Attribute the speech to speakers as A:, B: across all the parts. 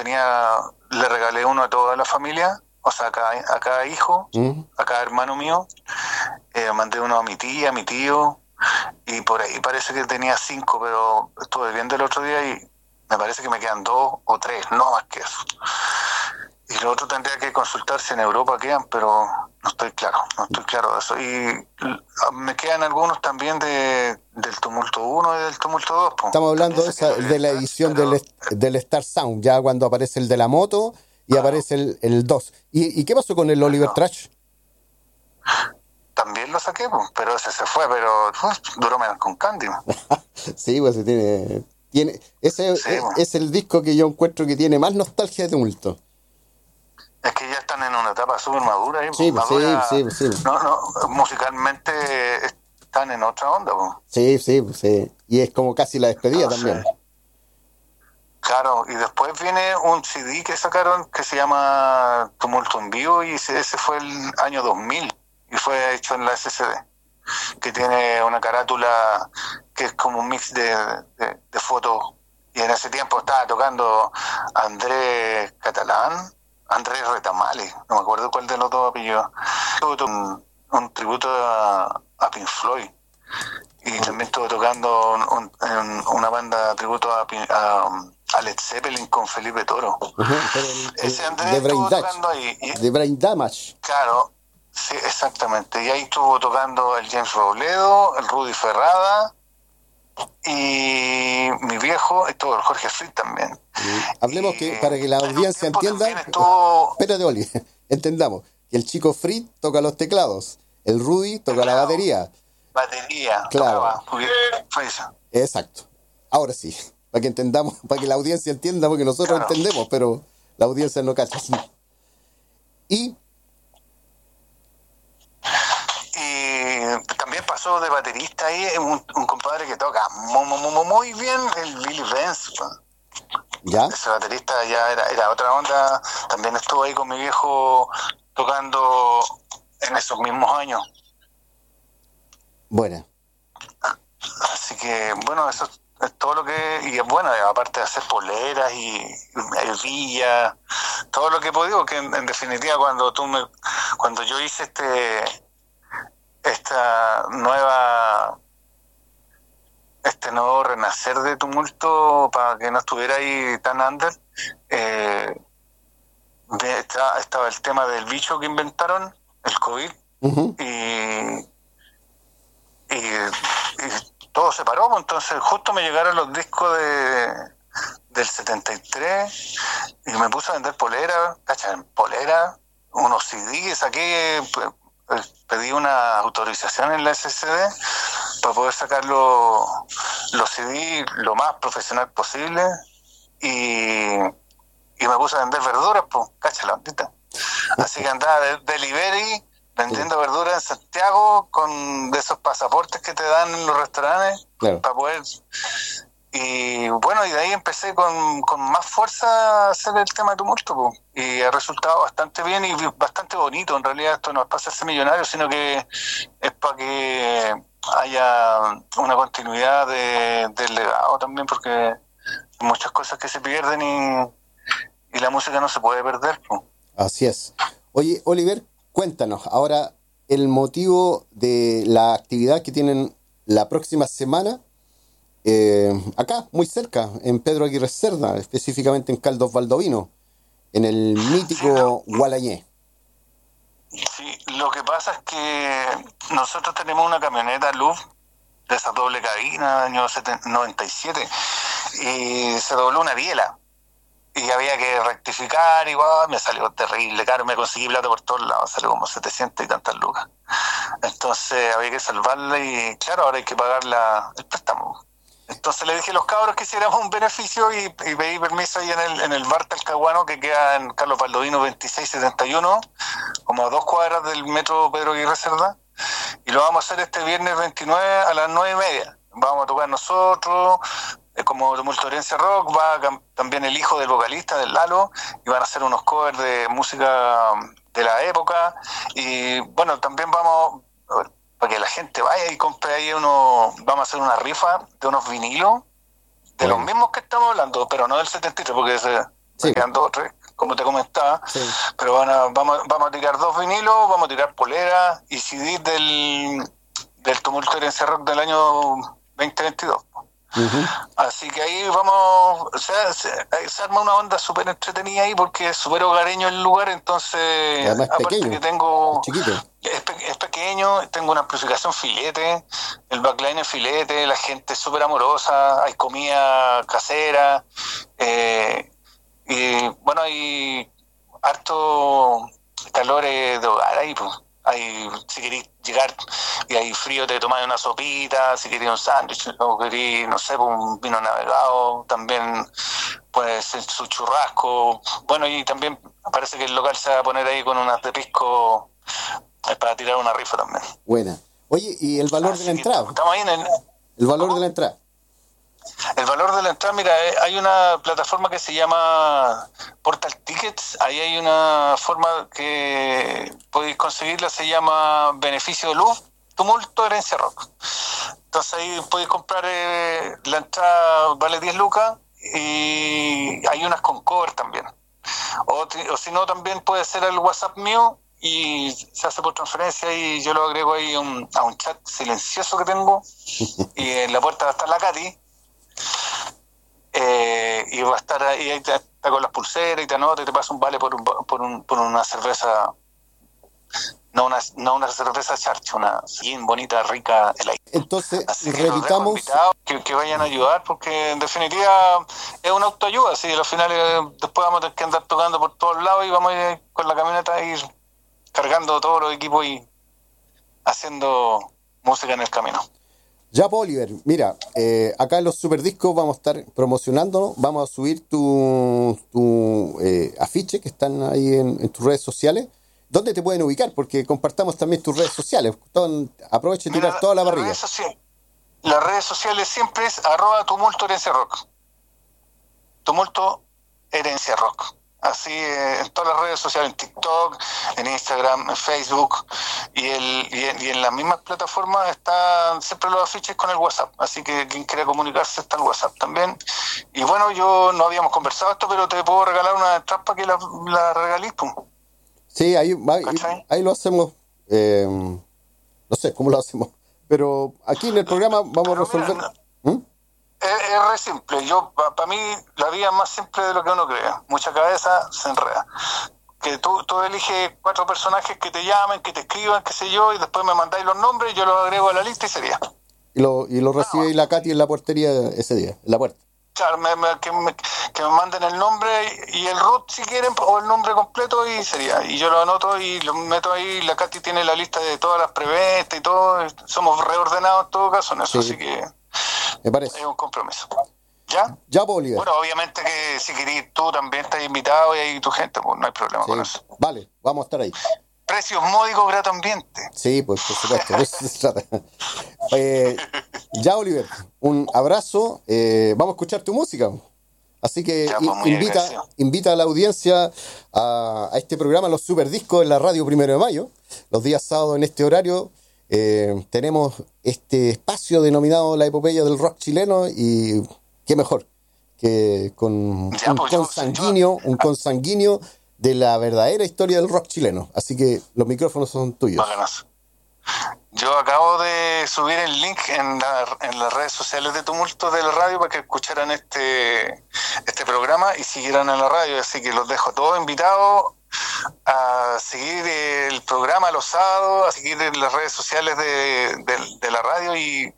A: le regalé uno a toda la familia, o sea, a cada hijo, a cada hermano mío. Mandé uno a mi tía, a mi tío, y por ahí parece que tenía 5, pero estuve viendo el otro día y me parece que me quedan 2 o 3, no más que eso. Y lo otro tendría que consultar si en Europa quedan, pero no estoy claro de eso. Y me quedan algunos también del Tumulto 1 y del Tumulto 2. Po.
B: Estamos hablando de la edición del Star Sound, ya cuando aparece el de la moto y aparece el 2. ¿Y qué pasó con el Oliver Trash?
A: También lo saqué, pues, pero ese se fue, pero duró menos con Candy.
B: Sí, pues ese es el disco que yo encuentro que tiene más nostalgia de Tumulto.
A: Es que ya están en una etapa súper madura.
B: Sí, sí.
A: No, musicalmente están en otra onda.
B: Sí. Y es como casi la despedida también.
A: Claro, y después viene un CD que sacaron que se llama Tumulto en Vivo, y ese fue el año 2000 y fue hecho en la SSD, que tiene una carátula que es como un mix de fotos. Y en ese tiempo estaba tocando Andrés Retamale, no me acuerdo cuál de los dos apellidos. Un tributo a Pink Floyd. Y también estuvo tocando una banda tributo a Led Zeppelin con Felipe Toro. Ese Andrés estuvo tocando ahí.
B: De Brain Damage.
A: Claro, sí, exactamente. Y ahí estuvo tocando el James Robledo, el Rudy Ferrada y mi viejo, estuvo el Jorge Fritz también.
B: Hablemos que para que la audiencia entienda. Espérate, Oli, entendamos que el chico Fritz toca los teclados, el Rudy toca la batería.
A: Claro.
B: Fue eso. Exacto. Ahora sí, para que entendamos, para que la audiencia entienda, porque nosotros entendemos, pero la audiencia no cacha. Y
A: también pasó de baterista ahí un compadre que toca muy bien, el Billy Benz.
B: ¿Ya?
A: Ese baterista ya era otra onda. También estuvo ahí con mi viejo tocando en esos mismos años.
B: Bueno.
A: Así que, bueno, eso es todo lo que... Y bueno, aparte de hacer poleras y villas, todo lo que he podido, que en definitiva cuando yo hice este nuevo renacer de Tumulto para que no estuviera ahí tan under, estaba el tema del bicho que inventaron, el COVID, y todo se paró. Entonces justo me llegaron los discos del 73 y me puse a vender polera, unos CD que saqué, pedí una autorización en la SSD para poder sacar los CD lo más profesional posible, y me puse a vender verduras, pues, cacha la ondita. Así que andaba de delivery vendiendo verduras en Santiago de esos pasaportes que te dan en los restaurantes,
B: claro,
A: para poder... Y bueno, y de ahí empecé con más fuerza a hacer el tema de Tumulto, po. Y ha resultado bastante bien y bastante bonito. En realidad esto no es para hacerse millonario, sino que es para que haya una continuidad del legado también, porque hay muchas cosas que se pierden y la música no se puede perder, po.
B: Así es. Oye, Oliver, cuéntanos ahora el motivo de la actividad que tienen la próxima semana acá, muy cerca, en Pedro Aguirre Cerda, específicamente en Caldos Baldovino, en el mítico Gualañé.
A: Sí, lo que pasa es que nosotros tenemos una camioneta Luz de esa doble cabina, año 97, y se dobló una biela. Y había que rectificar, y me salió terrible caro, me conseguí plata por todos lados, salió como 700 y tantas lucas. Entonces había que salvarla y claro, ahora hay que pagar el préstamo. Entonces le dije a los cabros que hiciéramos un beneficio y pedí permiso ahí en el bar Talcahuano, que queda en Carlos Baldovino 2671, como a 2 cuadras del metro Pedro Aguirre Cerda, y lo vamos a hacer este viernes 29 a las 9:30. Vamos a tocar nosotros, como Tumulto Herencia Rock, va también el hijo del vocalista, del Lalo, y van a hacer unos covers de música de la época, y bueno, también vamos... para que la gente vaya y compre ahí vamos a hacer una rifa de unos vinilos, de los mismos que estamos hablando, pero no del 73, porque
B: Sí,
A: quedan 2 o 3, como te comentaba,
B: sí.
A: pero vamos a tirar 2 vinilos, vamos a tirar poleras y CD del Tumulto de Herencia Rock del año 2022.
B: Ujú.
A: Así que ahí vamos, o sea, se arma una onda súper entretenida ahí porque es súper hogareño el lugar,
B: Y
A: entonces,
B: además es
A: aparte
B: pequeño,
A: que
B: es
A: tengo,
B: chiquito.
A: es pequeño, tengo una amplificación filete, el backline es filete, la gente es súper amorosa, hay comida casera, y bueno, hay harto calores de hogar ahí, pues. Hay, si queréis llegar y hay frío, te tomáis una sopita, si queréis un sándwich, o queréis, no sé, un vino navegado, también puede ser su churrasco. Bueno, y también parece que el local se va a poner ahí con unas de pisco para tirar una rifa también.
B: Buena. Oye, ¿y el valor de la
A: Así que
B: entrada?
A: estamos ahí en el...
B: El valor de
A: ¿Cómo?
B: la entrada.
A: El valor de la entrada, mira, hay una plataforma que se llama Portal Tickets, ahí hay una forma que podéis conseguirla, se llama Beneficio de Luz, Tumulto, Herencia Rock. Entonces ahí podéis comprar la entrada, vale 10 lucas, y hay unas con cover también. O si no, también puede ser el WhatsApp mío y se hace por transferencia y yo lo agrego ahí a un chat silencioso que tengo, y en la puerta va a estar la Katy. Y va a estar ahí está con las pulseras y te anota y te pasa un vale por una cerveza, no una cerveza charcha, una bien bonita, rica, helada.
B: Entonces,
A: Así que los dejo
B: repitamos,
A: invitados que vayan a ayudar, porque en definitiva es una autoayuda. Así al final después vamos a tener que andar tocando por todos lados y vamos a ir con la camioneta a ir cargando todos los equipos y haciendo música en el camino.
B: ya, pues, Oliver, mira, acá en los Superdiscos vamos a estar promocionándonos, vamos a subir tu afiche que están ahí en tus redes sociales. ¿Dónde te pueden ubicar? Porque compartamos también tus redes sociales. Aprovecha y tirar
A: Mira,
B: toda la parrilla.
A: las redes sociales siempre es @tumulto herencia rock. Tumulto Herencia Rock. Así en todas las redes sociales, en TikTok, en Instagram, en Facebook y en las mismas plataformas están siempre los afiches con el WhatsApp. Así que quien quiera comunicarse está el WhatsApp también. Y bueno, yo no habíamos conversado esto, pero te puedo regalar una trampa que la regalís, pum.
B: Sí,
A: ¿Cachai?
B: ahí lo hacemos. No sé cómo lo hacemos. Pero aquí en el programa vamos a
A: Pero mira,
B: resolver. ¿Mm?
A: es re simple. Yo, para mí, la vida es más simple de lo que uno cree. Mucha cabeza se enreda. Que tú eliges 4 personajes que te llamen, que te escriban, qué sé yo, y después me mandáis los nombres, yo los agrego a la lista y sería.
B: Y lo
A: Nada
B: recibe
A: más.
B: la Katy en la portería ese día, en la puerta.
A: Claro, que me manden el nombre y el root si quieren, o el nombre completo y sería. Y yo lo anoto y lo meto ahí. La Katy tiene la lista de todas las preventas y todo. Somos reordenados en todo caso en eso, así
B: Sí,
A: que
B: me parece.
A: es un compromiso. ¿Ya?
B: Ya, pues, Oliver.
A: Bueno, obviamente que si querís tú también estás invitado y ahí tu gente, pues no hay problema
B: Sí,
A: con eso.
B: vale, vamos a estar ahí.
A: Precios módicos, grato ambiente.
B: Sí, pues por supuesto, de eso se trata. Eh, ya, Oliver, un abrazo. Vamos a escuchar tu música. Así que
A: Ya, pues muy agradecido.
B: invita a la audiencia a este programa, Los Superdiscos, en la radio 1 de Mayo. Los días sábados en este horario tenemos este espacio denominado La Epopeya del Rock Chileno, y qué mejor que con
A: Ya,
B: un
A: pues
B: consanguíneo de la verdadera historia del rock chileno. Así que los micrófonos son tuyos.
A: bacanazo. Yo acabo de subir el link en las redes sociales de Tumulto de la radio para que escucharan este programa y siguieran en la radio, así que los dejo todos invitados a seguir el programa los sábados, a seguir en las redes sociales de la radio y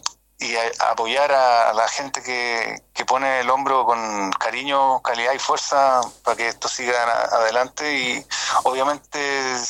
A: a apoyar a la gente que pone el hombro con cariño, calidad y fuerza para que esto siga adelante. Y obviamente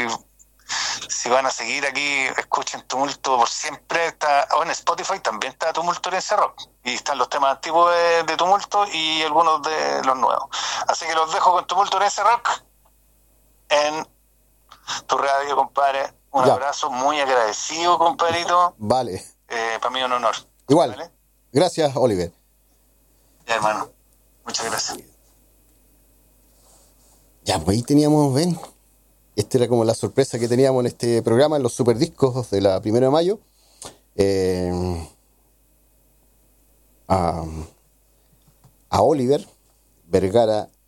A: si van a seguir aquí, escuchen Tumulto por siempre. En Spotify también está Tumulto Herencia Rock y están los temas antiguos de Tumulto y algunos de los nuevos. Así que los dejo con Tumulto Herencia Rock en tu radio, compadre. Un
B: Ya,
A: abrazo muy agradecido, compadrito.
B: vale.
A: Para mí es un honor.
B: Igual.
A: ¿Vale?
B: Gracias, Oliver.
A: Ya, hermano. Muchas gracias.
B: Ya, pues ahí teníamos, ven. Esta era como la sorpresa que teníamos en este programa, en los Superdiscos de la 1 de Mayo. A, a Oliver Vergara